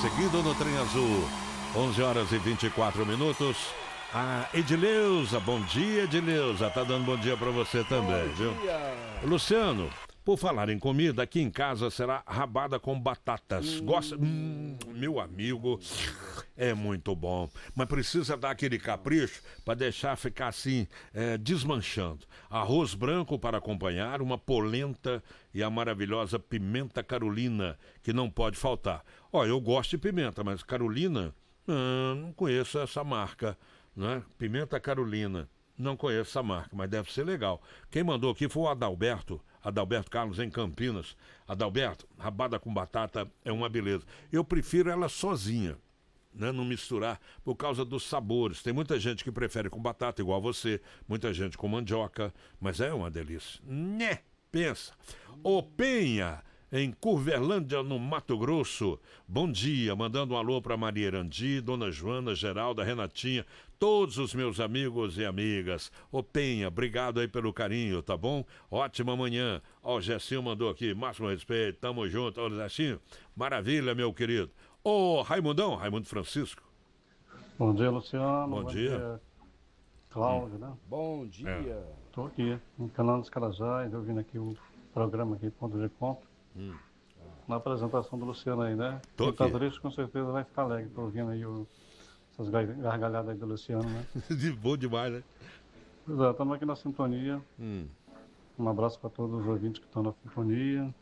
seguindo no Trem Azul. 11 horas e 24 minutos. A Edileuza, bom dia, Edileuza. Tá dando bom dia pra você também, viu? Luciano, por falar em comida, aqui em casa será rabada com batatas. Gosta? Meu amigo, é muito bom. Mas precisa dar aquele capricho para deixar ficar assim, desmanchando. Arroz branco para acompanhar, uma polenta e a maravilhosa pimenta Carolina, que não pode faltar. Ó, eu gosto de pimenta, mas Carolina, não conheço essa marca, né? Pimenta Carolina. Não conheço essa marca, mas deve ser legal. Quem mandou aqui foi o Adalberto Carlos, em Campinas. Adalberto, rabada com batata é uma beleza. Eu prefiro ela sozinha, né? Não misturar, por causa dos sabores. Tem muita gente que prefere com batata, igual você. Muita gente com mandioca, mas é uma delícia. Né? Pensa. Ô Penha, em Curvelândia, no Mato Grosso. Bom dia, mandando um alô para Maria Erandi, Dona Joana, Geralda, Renatinha, todos os meus amigos e amigas. Ô Penha, obrigado aí pelo carinho, tá bom? Ótima manhã. Ó, o Gessinho mandou aqui, máximo respeito, tamo junto. Ô, Gessinho, maravilha, meu querido. Ô, Raimundão, Raimundo Francisco. Bom dia, Luciano. Bom dia. Cláudio, né? Bom dia. Tô aqui, no canal dos Carajás, ouvindo aqui o programa aqui, Ponto de Encontro. Na apresentação do Luciano aí, né? Tô Quem tá aqui. triste com certeza vai ficar alegre. Tô ouvindo aí essas gargalhadas aí do Luciano, né? Bom demais, né? Pois é, estamos aqui na sintonia. Um abraço para todos os ouvintes que estão na sintonia.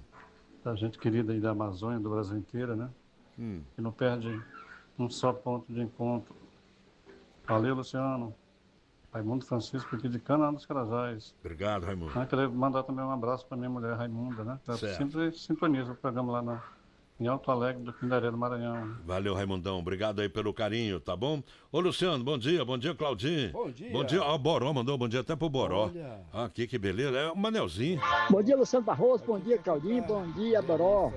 Da gente querida aí da Amazônia, do Brasil inteiro, né? Que não perde um só ponto de encontro. Valeu, Luciano. Raimundo Francisco aqui de Cana dos Carajás. Obrigado, Raimundo. Queria mandar também um abraço para minha mulher Raimunda, né? Ela Certo. sempre sintoniza o programa lá em Alto Alegre do Pindaré do Maranhão. Valeu, Raimundão. Obrigado aí pelo carinho, tá bom? Ô, Luciano, bom dia. Bom dia, Claudinho. Bom dia. Bom dia. Ó, o Boró mandou bom dia até pro Boró. Olha. Aqui, que beleza. É o Manelzinho. Bom dia, Luciano Barroso. Bom dia, Claudinho. Bom dia, Boró.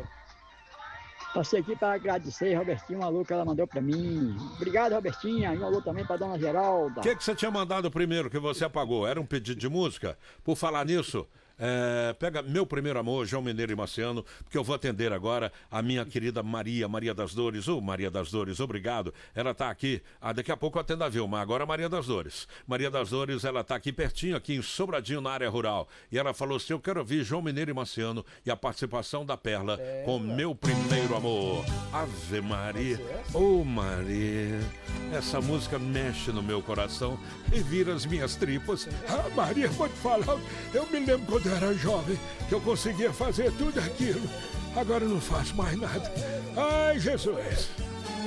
Passei aqui para agradecer, Robertinho, um alô que ela mandou para mim. Obrigado, Robertinha. E um alô também para dona Geralda. O que você tinha mandado primeiro que você apagou? Era um pedido de música? Por falar nisso, pega Meu Primeiro Amor, João Mineiro e Marciano, porque eu vou atender agora a minha querida Maria das Dores. Maria das Dores, obrigado. Ela tá aqui, daqui a pouco eu atendo a Vilma, agora Maria das Dores. Maria das Dores, ela tá aqui pertinho, aqui em Sobradinho, na área rural. E ela falou assim, eu quero ouvir João Mineiro e Marciano e a participação da Perla com Meu Primeiro Amor. Ave Maria, Maria, essa música mexe no meu coração e vira as minhas tripas. Maria, vou te falar, eu me lembro quando eu era jovem, que eu conseguia fazer tudo aquilo. Agora eu não faço mais nada. Ai, Jesus!